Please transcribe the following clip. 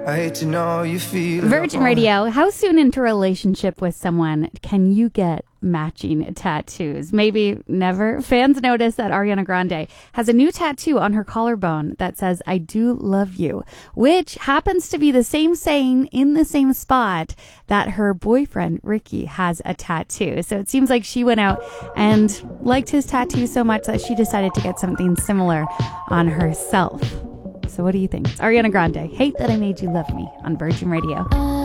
I hate to know you feel Virgin Radio. How soon into a relationship with someone can you get matching tattoos? Maybe never. Fans notice that Ariana Grande has a new tattoo on her collarbone that says, "I do love you," which happens to be the same saying in the same spot that her boyfriend, Ricky, has a tattoo. So it seems like she went out and liked his tattoo so much that she decided to get something similar on herself. So what do you think? It's Ariana Grande, "Hate That I Made You Love Me" on Virgin Radio.